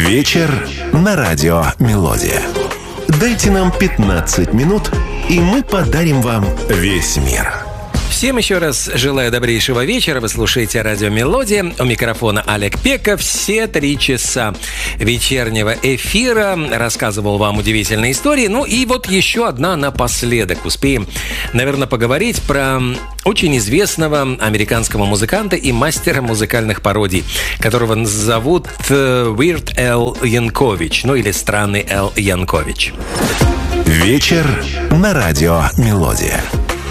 Вечер на радио «Мелодия». Дайте нам 15 минут, и мы подарим вам весь мир. Всем еще раз желаю добрейшего вечера. Вы слушаете радио «Мелодия». У микрофона Олег Пека. Все 3 часа вечернего эфира рассказывал вам удивительные истории. Ну и вот еще одна напоследок. Успеем, наверное, поговорить про очень известного американского музыканта и мастера музыкальных пародий, которого зовут Weird Al Yankovic, ну или Странный Эл Янкович. Вечер на радио «Мелодия».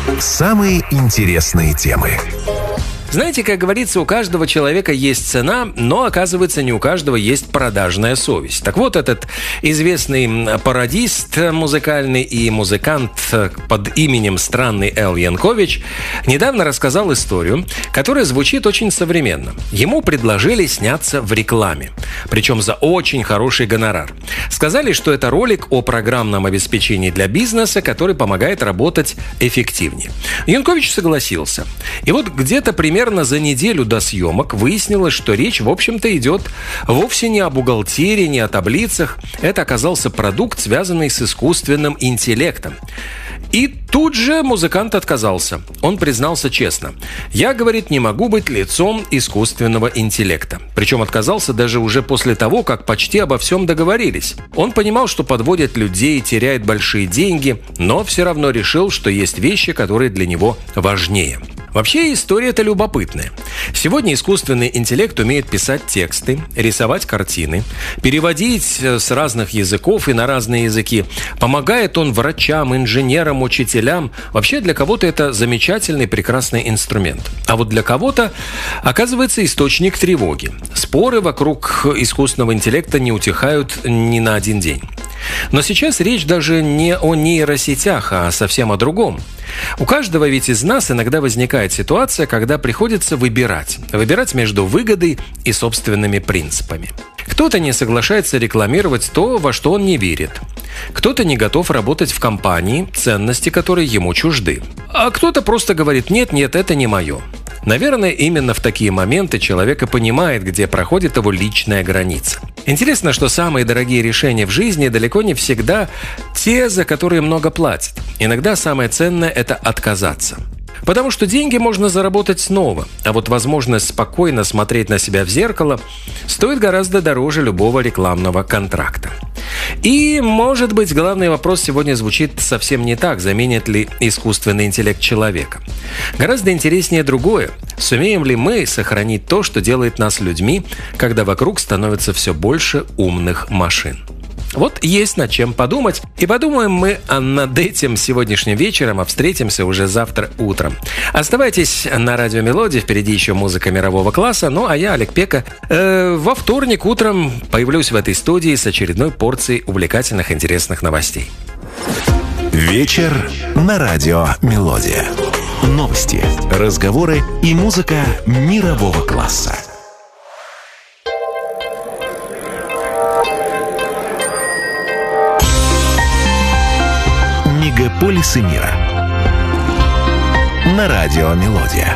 Самые интересные темы. Знаете, как говорится, у каждого человека есть цена, но, оказывается, не у каждого есть продажная совесть. Так вот, этот известный пародист музыкальный и музыкант под именем Странный Эл Янкович недавно рассказал историю, которая звучит очень современно. Ему предложили сняться в рекламе, причем за очень хороший гонорар. Сказали, что это ролик о программном обеспечении для бизнеса, который помогает работать эффективнее. Янкович согласился. И вот где-то примерно за неделю до съемок выяснилось, что речь, в общем-то, идет вовсе не о бухгалтерии, не о таблицах. Это оказался продукт, связанный с искусственным интеллектом. И тут же музыкант отказался. Он признался честно. «Я, — говорит, — не могу быть лицом искусственного интеллекта». Причем отказался даже уже после того, как почти обо всем договорились. Он понимал, что подводят людей, теряет большие деньги, но все равно решил, что есть вещи, которые для него важнее. Вообще, история-то любопытная. Сегодня искусственный интеллект умеет писать тексты, рисовать картины, переводить с разных языков и на разные языки. Помогает он врачам, инженерам, учителям. Вообще, для кого-то это замечательный, прекрасный инструмент. А вот для кого-то, оказывается, источник тревоги. Споры вокруг искусственного интеллекта не утихают ни на один день. Но сейчас речь даже не о нейросетях, а совсем о другом. У каждого ведь из нас иногда возникает ситуация, когда приходится выбирать между выгодой и собственными принципами. Кто-то не соглашается рекламировать то, во что он не верит. Кто-то не готов работать в компании, ценности которой ему чужды. А кто-то просто говорит: «Нет, это не мое». Наверное, именно в такие моменты человек и понимает, где проходит его личная граница. Интересно, что самые дорогие решения в жизни далеко не всегда те, за которые много платят. Иногда самое ценное – это отказаться. Потому что деньги можно заработать снова, а вот возможность спокойно смотреть на себя в зеркало стоит гораздо дороже любого рекламного контракта. И, может быть, главный вопрос сегодня звучит совсем не так: заменит ли искусственный интеллект человека. Гораздо интереснее другое: сумеем ли мы сохранить то, что делает нас людьми, когда вокруг становится все больше умных машин? Вот есть над чем подумать. И подумаем мы над этим сегодняшним вечером, а встретимся уже завтра утром. Оставайтесь на радио «Мелодия», впереди еще музыка мирового класса. Ну, а я, Олег Пека, во вторник утром появлюсь в этой студии с очередной порцией увлекательных, интересных новостей. Вечер на радио «Мелодия». Новости, разговоры и музыка мирового класса. Мегаполисы мира. На радио «Мелодия».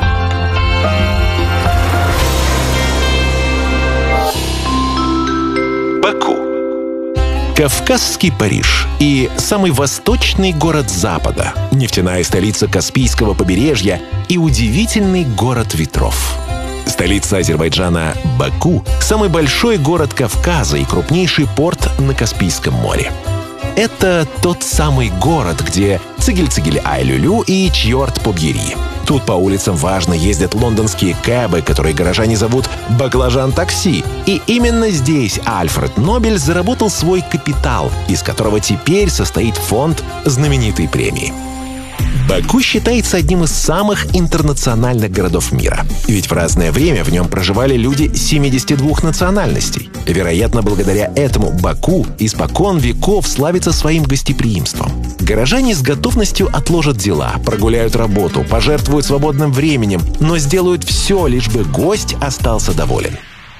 Баку. Кавказский Париж и самый восточный город Запада, нефтяная столица Каспийского побережья и удивительный город ветров. Столица Азербайджана Баку – самый большой город Кавказа и крупнейший порт на Каспийском море. Это тот самый город, где цигель-цигель-ай-лю-лю и чьорт-побьери. Тут по улицам важно ездят лондонские кэбы, которые горожане зовут «баклажан-такси». И именно здесь Альфред Нобель заработал свой капитал, из которого теперь состоит фонд знаменитой премии. Баку считается одним из самых интернациональных городов мира. Ведь в разное время в нем проживали люди 72 национальностей. Вероятно, благодаря этому Баку испокон веков славится своим гостеприимством. Горожане с готовностью отложат дела, прогуляют работу, пожертвуют свободным временем, но сделают все, лишь бы гость остался доволен.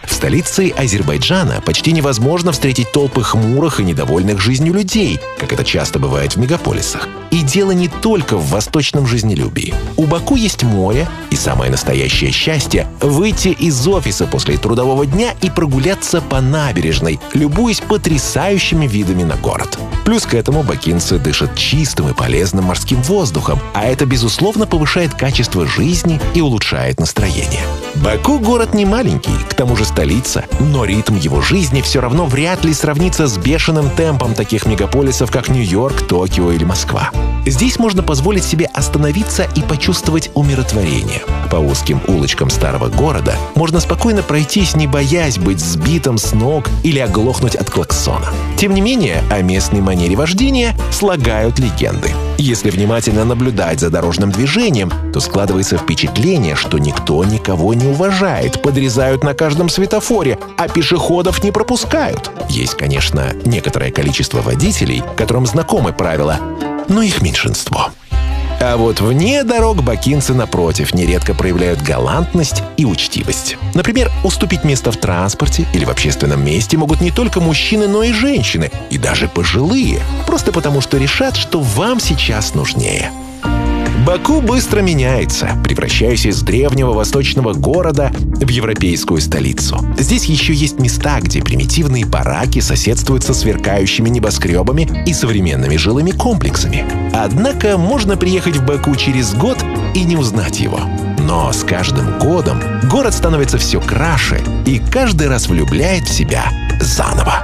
В столице Азербайджана почти невозможно встретить толпы хмурых и недовольных жизнью людей, как это часто бывает в мегаполисах. И дело не только в восточном жизнелюбии. У Баку есть море, и самое настоящее счастье – выйти из офиса после трудового дня и прогуляться по набережной, любуясь потрясающими видами на город. Плюс к этому бакинцы дышат чистым и полезным морским воздухом, а это, безусловно, повышает качество жизни и улучшает настроение. Баку – город не маленький, к тому же столица, но ритм его жизни все равно вряд ли сравнится с бешеным темпом таких мегаполисов, как Нью-Йорк, Токио или Москва. Здесь можно позволить себе остановиться и почувствовать умиротворение. По узким улочкам старого города можно спокойно пройтись, не боясь быть сбитым с ног или оглохнуть от клаксона. Тем не менее, о местной манере вождения слагают легенды. Если внимательно наблюдать за дорожным движением, то складывается впечатление, что никто никого не уважает, подрезают на каждом светофоре, а пешеходов не пропускают. Есть, конечно, некоторое количество водителей, которым знакомы правила, но их меньшинство. А вот вне дорог бакинцы, напротив, нередко проявляют галантность и учтивость. Например, уступить место в транспорте или в общественном месте могут не только мужчины, но и женщины, и даже пожилые, просто потому что решат, что вам сейчас нужнее. Баку быстро меняется, превращаясь из древнего восточного города в европейскую столицу. Здесь еще есть места, где примитивные бараки соседствуют со сверкающими небоскребами и современными жилыми комплексами. Однако можно приехать в Баку через год и не узнать его. Но с каждым годом город становится все краше и каждый раз влюбляет в себя заново.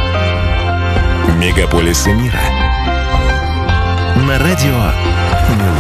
Мегаполисы мира на радио